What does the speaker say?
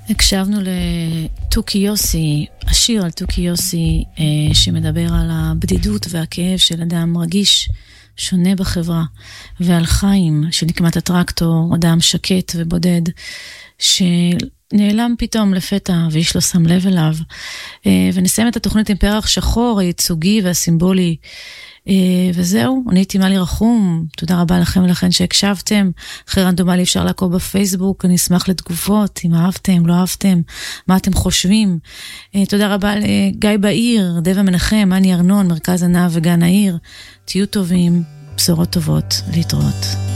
הקשבנו לתוקי יוסי, השיר על תוקי יוסי שמדבר על הבדידות והכאב של אדם רגיש שונה בחברה, ועל חיים שנקמת הטרקטור, אדם שקט ובודד שנעלם פתאום לפתע ואיש לא שם לב אליו. ונסיים את התוכנית עם פרח שחור הייצוגי והסימבולי. וזהו, אני הייתי מלי רחום, תודה רבה לכם ולכן שהקשבתם. אחרי רנדומלי אפשר לעקוב בפייסבוק, אני אשמח לתגובות, אם אהבתם, לא אהבתם, מה אתם חושבים. תודה רבה לגיא בעיר, דבע מנחם, אני ארנון, מרכז ענב וגן העיר. תהיו טובים, בשורות טובות, להתראות.